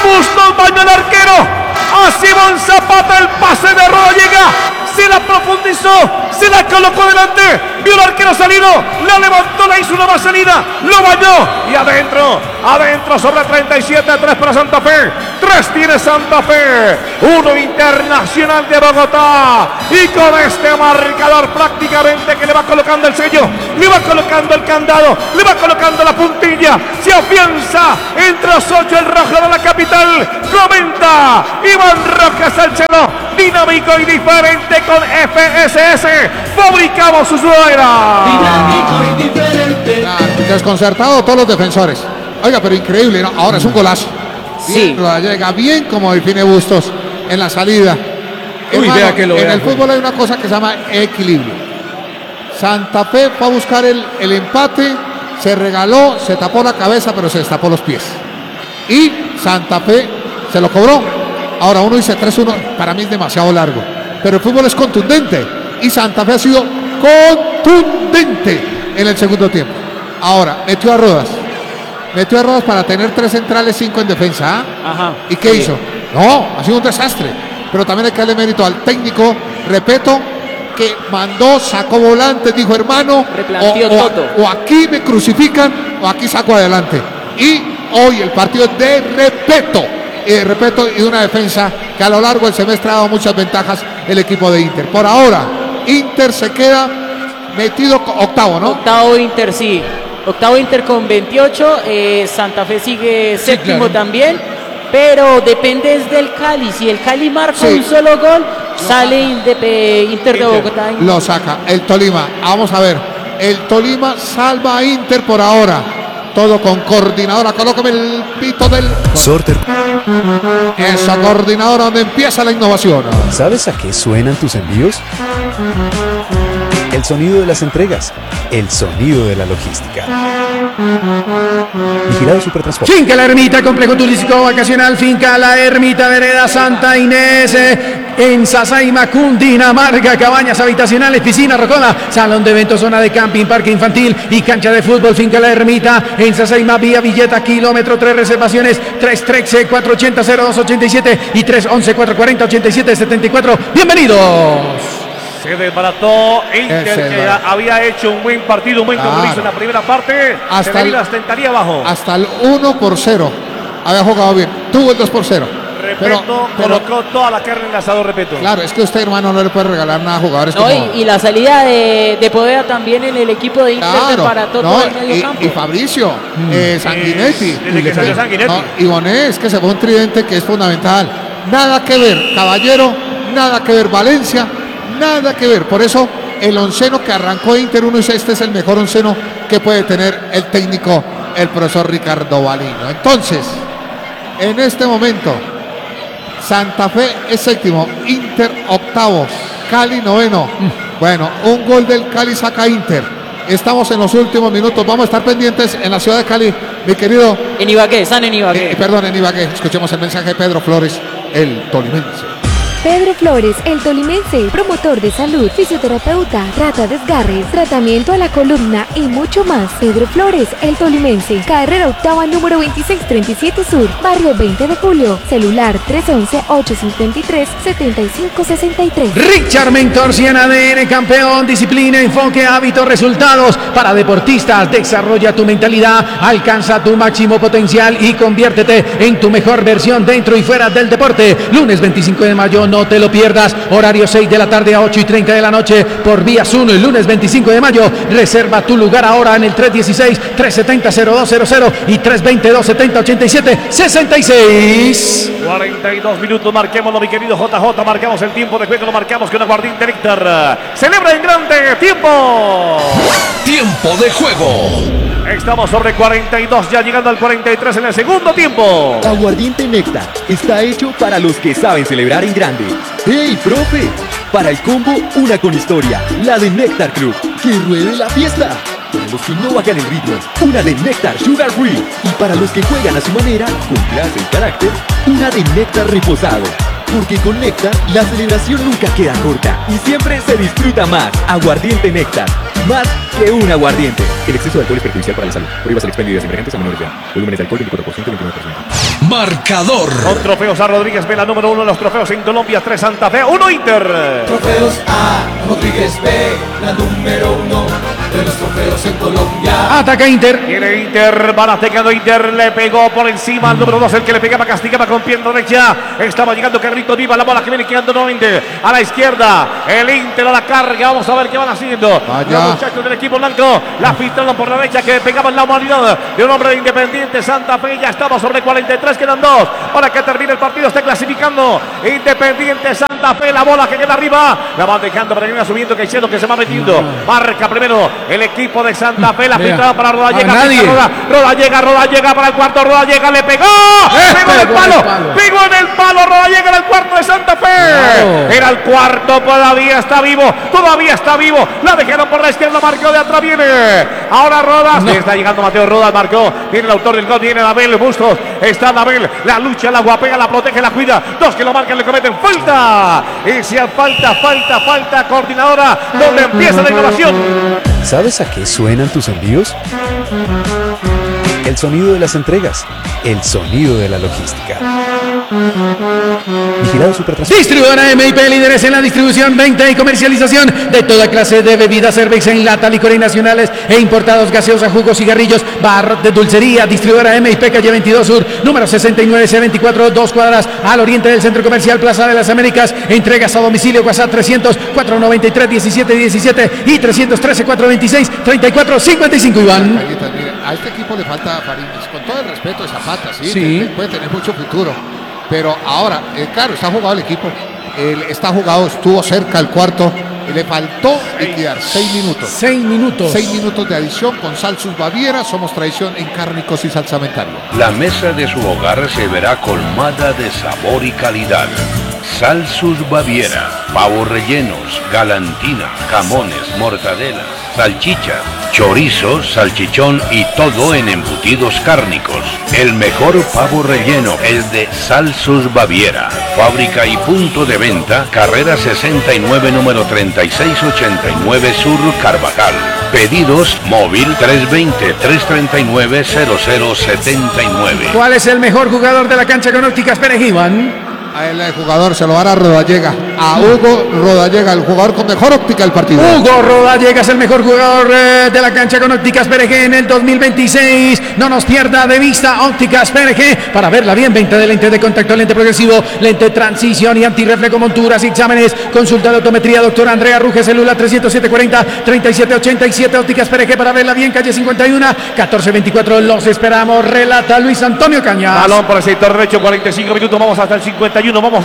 Bustos bañó al arquero. A Simón Zapata el pase de Roda llega. Se la profundizó, se la colocó delante, vio al arquero salido, la levantó, la hizo una más salida, lo bañó y adentro sobre 37, 3 para Santa Fe, 3 tiene Santa Fe, 1 Internacional de Bogotá y con este marcador prácticamente que le va colocando el sello, le va colocando el candado, le va colocando la puntilla, se afianza entre los 8 el rojo de la capital, comenta Iván Rojas Salcedo, dinámico y diferente con FSS, fabricamos su suera. Dinámico y diferente. Desconcertado todos los defensores. Oiga, pero increíble, ¿no? Ahora es un golazo. Bien, Sí. llega bien como define Bustos en la salida. Hermano, vea que lo en vea, el fútbol hay una cosa que se llama equilibrio. Santa Fe fue a buscar el empate, se regaló, se tapó la cabeza, pero se destapó los pies. Y Santa Fe se lo cobró. Ahora uno dice 3-1, para mí es demasiado largo. Pero el fútbol es contundente. Y Santa Fe ha sido contundente en el segundo tiempo. Ahora, metió a Rodas para tener 3 centrales, 5 en defensa. ¿Ah? Ajá. ¿Y qué hizo? No, ha sido un desastre. Pero también hay que darle mérito al técnico, repito, que mandó, sacó volantes, dijo hermano, Replanteó todo. o aquí me crucifican o aquí saco adelante. Y hoy el partido es de respeto y una defensa que a lo largo del semestre ha dado muchas ventajas el equipo de Inter. Por ahora, Inter se queda metido octavo, ¿no? Octavo Inter, sí. Octavo Inter con 28. Santa Fe sigue séptimo también. Pero depende del Cali. Si el Cali marca un solo gol, sale Inter de Bogotá. Lo saca el Tolima. Vamos a ver. El Tolima salva a Inter por ahora. Todo con coordinadora. Colócame el pito del Sorter. Esa coordinadora donde empieza la innovación. ¿Sabes a qué suenan tus envíos? El sonido de las entregas. El sonido de la logística. Vigilado Supertransporte. Finca La Ermita, complejo turístico vacacional, Finca La Ermita, vereda Santa Inés, en Sasaima, Cundinamarca, cabañas habitacionales, piscina, rocola, salón de eventos, zona de camping, parque infantil y cancha de fútbol. Finca La Ermita, en Sasaima, vía Villeta, kilómetro 3, reservaciones 313-480-0287 y 311-440-8774. ¡Bienvenidos! Se desbarató Inter, que había hecho un buen partido, un buen compromiso en la primera parte. Hasta las tentaría abajo. Hasta el 1-0 había jugado bien. Tuvo el 2-0. Repeto, colocó toda la carne en el asador, Repeto. Claro, es que usted, hermano, no le puede regalar nada a jugadores No, como... y la salida de Poveda también en el equipo de Inter para todo el medio campo. Y Fabricio, Sanguinetti. Desde que salió Sanguinetti. Y Bonet, es que se fue un tridente que es fundamental. Nada que ver, Caballero, nada que ver, Valencia, nada que ver. Por eso, el onceno que arrancó Inter 1 y este es el mejor onceno que puede tener el técnico, el profesor Ricardo Balino. Entonces, en este momento, Santa Fe es séptimo, Inter octavo, Cali noveno. Bueno, un gol del Cali saca Inter. Estamos en los últimos minutos, vamos a estar pendientes en la ciudad de Cali, mi querido. En Ibagué, están en Ibagué. Perdón, en Ibagué. Escuchemos el mensaje de Pedro Flores, el tolimense. Pedro Flores, el tolimense, promotor de salud, fisioterapeuta, trata desgarres, tratamiento a la columna y mucho más. Pedro Flores, el tolimense, carrera octava número 2637 Sur, barrio 20 de Julio, celular 311-853-7563. Richard Mentor, 100 ADN, campeón, disciplina, enfoque, hábitos, resultados para deportistas. Desarrolla tu mentalidad, alcanza tu máximo potencial y conviértete en tu mejor versión dentro y fuera del deporte. Lunes 25 de mayo, no te lo pierdas. Horario 6 de la tarde a 8:30 de la noche por vía Zoom. El lunes 25 de mayo, reserva tu lugar ahora en el 316-370-0200 y 322-70-87-66. 42 minutos, marquémoslo, mi querido JJ. Marcamos el tiempo de juego, lo marcamos con Aguardiente Néctar. Celebra en grande tiempo. Tiempo de juego. Estamos sobre 42, ya llegando al 43 en el segundo tiempo. Aguardiente Néctar está hecho para los que saben celebrar en grande. ¡Hey, profe! Para el combo, una con historia, la de Néctar Club, que ruede la fiesta. Para los que no bajan el ritmo, una de Néctar Sugar Free. Y para los que juegan a su manera, con clase y carácter, una de Néctar Reposado. Porque con Néctar, la celebración nunca queda corta y siempre se disfruta más. Aguardiente Néctar, más que un aguardiente. El exceso de alcohol es perjudicial para la salud. Prohíbas el expendio de ideas emergentes a menores de edad. Volúmenes de alcohol 24%, 29%. Marcador. Con trofeos a Rodríguez Vela, número 1 de los trofeos en Colombia, 3 Santa Fe, 1 Inter. Trofeos a Rodríguez Vela, número 1 de los trofeos en Colombia. Ataca Inter. Tiene Inter, van atacando Inter, le pegó por encima al número 2, el que le pegaba, castigaba con pierna derecha. Estaba llegando Carlitos Viva, la bola que viene quedando nuevamente a la izquierda. El Inter a la carga, vamos a ver qué van haciendo. Los muchachos del equipo blanco, la filtraron por la derecha que pegaban la humanidad de un hombre de Independiente Santa Fe. Ya estamos sobre 43, quedan 2 para que termine el partido, está clasificando Independiente Santa Fe, la bola que queda arriba, la van dejando para que viene subiendo Caicedo, que se va metiendo, marca primero el equipo de Santa Fe, la filtrada para Rodallega, Rodallega para el cuarto, Rodallega le pegó, pegó en el palo, Rodallega en el cuarto de Santa Fe, era el cuarto, todavía está vivo, la dejaron por la izquierda, marcó de atrás, viene, ahora Rodas, está llegando Mateo Rodas, marcó, viene el autor del gol, viene Dabel Bustos, está Dabel, la lucha, la guapea, la protege, la cuida, 2 que lo marcan, le cometen falta, y si falta coordinadora, donde empieza la innovación. ¿Sabes a qué suenan tus envíos? El sonido de las entregas, el sonido de la logística. Vigilado Supertransporte. Distribuidora MIP, líderes en la distribución, venta y comercialización de toda clase de bebidas, cerveza en lata, licores nacionales e importados, gaseosa, jugos, cigarrillos, bar de dulcería. Distribuidora MIP, calle 22 Sur, número 69, C24, 2 cuadras al oriente del Centro Comercial Plaza de las Américas. Entregas a domicilio, WhatsApp 300 493 1717 y 313 426 3455. Iván. A este equipo le falta Fariñas, con todo el respeto de Zapata, sí. Puede tener mucho futuro, pero ahora, claro, está jugado el equipo, está jugado, estuvo cerca el cuarto, le faltó liquidar 6 minutos. 6 minutos de adición con Salsus Baviera. Somos tradición en cárnicos y salsamentario. La mesa de su hogar se verá colmada de sabor y calidad. Salsus Baviera, pavos rellenos, galantina, jamones, mortadela, salchicha, chorizo, salchichón y todo en embutidos cárnicos. El mejor pavo relleno es de Salsus Baviera. Fábrica y punto de venta, carrera 69, número 3689 Sur, Carvajal. Pedidos móvil 320-339-0079. ¿Cuál es el mejor jugador de la cancha con ópticas Pérez, Iván? A el jugador se lo dará Rodallega, a Hugo Rodallega, el jugador con mejor óptica del partido. Hugo Rodallega es el mejor jugador de la cancha con ópticas PRG en el 2026. No nos pierda de vista ópticas PRG para verla bien. Venta de lente de contacto, lente progresivo, lente transición y antirreflejo, monturas y exámenes. Consulta de optometría, doctora Andrea Ruge, celular 307-40-3787. Ópticas PRG para verla bien, calle 51, 1424. Los esperamos, relata Luis Antonio Cañas. Balón por el sector derecho, 45 minutos, vamos hasta el 51.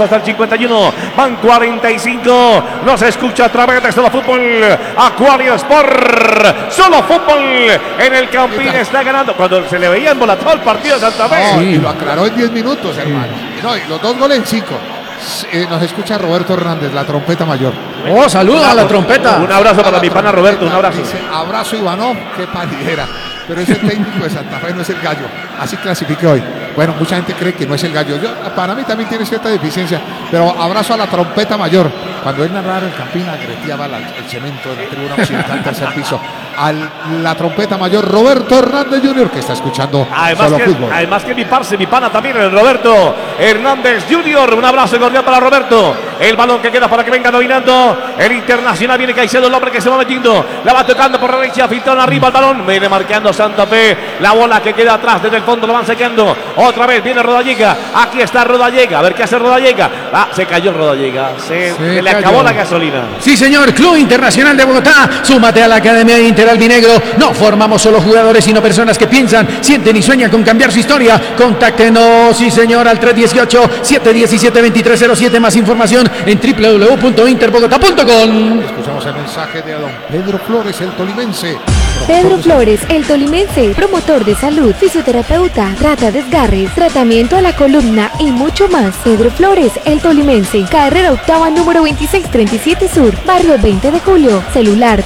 Van 45. Nos escucha a través de Solo Fútbol, Acuario Sport. Solo Fútbol en el Campín está ganando. Cuando se le veía embolatado el partido de Santa Fe. Y lo aclaró en 10 minutos, hermano. No, y los 2 goles en 5. Nos escucha Roberto Hernández, la trompeta mayor. Saluda a la trompeta. Un abrazo para mi pana Roberto, un abrazo. Dice, abrazo Ivanov, qué palidera. Pero ese técnico de Santa Fe no es el gallo. Así clasifique hoy. Bueno, mucha gente cree que no es el gallo. Para mí también tiene cierta deficiencia. Pero abrazo a la trompeta mayor. Cuando él narraba el Campín, agreteaba el cemento de la tribuna occidental, tercer piso. A la trompeta mayor, Roberto Hernández Jr., que está escuchando Solo Fútbol. Además que mi pana también, el Roberto Hernández Jr. Un abrazo cordial para Roberto. El balón que queda para que venga dominando el Internacional. Viene Caicedo, el hombre que se va metiendo. La va tocando por la derecha, filtrón arriba el balón. Viene marcando Santa Fe. La bola que queda atrás desde el fondo lo van secando. Otra vez viene Rodallega. Aquí está Rodallega. A ver qué hace Rodallega. Se cayó Rodallega. Se le acabó la gasolina. Sí, señor. Club Internacional de Bogotá. Súmate a la Academia Inter Albinegro. No formamos solo jugadores, sino personas que piensan, sienten y sueñan con cambiar su historia. Contáctenos, sí, señor, al 318-717-2307. Más información en www.interbogotá.com. Escuchamos el mensaje de don Pedro Flores, el tolimense. Pedro Flores, el tolimense, promotor de salud, fisioterapeuta, trata desgarres, tratamiento a la columna y mucho más. Pedro Flores, el tolimense, carrera octava número 2637 Sur, barrio 20 de Julio, celular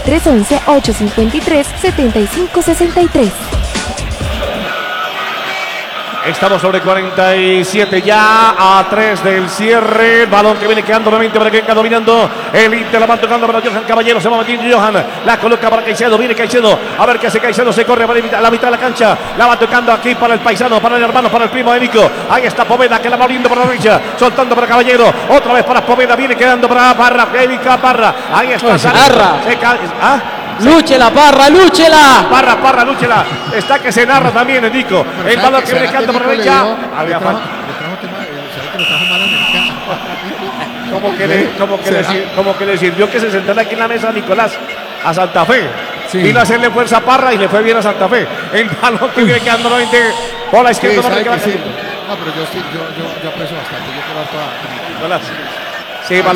311-853-7563. Estamos sobre 47 ya a 3 del cierre. El balón que viene quedando nuevamente para que venga dominando el Inter. La va tocando para Johan Caballero. Se va metiendo Johan. La coloca para Caicedo. Viene Caicedo. A ver qué hace Caicedo. Se corre para la mitad de la cancha. La va tocando aquí para el paisano, para el hermano, para el primo de Nico. Ahí está Poveda que la va abriendo por la derecha. Soltando para Caballero. Otra vez para Poveda. Viene quedando para Parra. Erika Parra. Ahí está. Parra. Lúchela, Parra, lúchela. Parra, lúchela. Está que se narra también, Nico. El balón que viene quedando por la derecha. Había falta. Como que le sirvió que se sentara aquí en la mesa Nicolás a Santa Fe. Sí. Vino a hacerle fuerza a Parra y le fue bien a Santa Fe. El balón que viene quedando nuevamente por la izquierda. No, pero yo aprecio bastante. Yo quiero toda Nicolás. Sí,